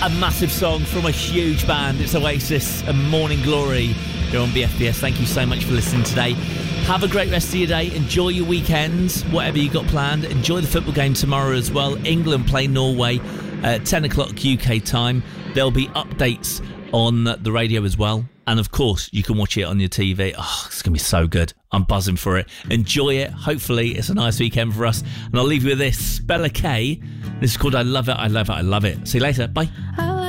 A massive song from a huge band. It's Oasis and Morning Glory here on BFBS. Thank you so much for listening today. Have a great rest of your day. Enjoy your weekends, whatever you got planned. Enjoy the football game tomorrow as well. England play Norway at 10 o'clock UK time. There'll be updates on the radio as well. And of course, you can watch it on your TV. Oh, it's going to be so good. I'm buzzing for it. Enjoy it. Hopefully, it's a nice weekend for us. And I'll leave you with this. Bella K. This is called I Love It, I Love It, I Love It. See you later. Bye.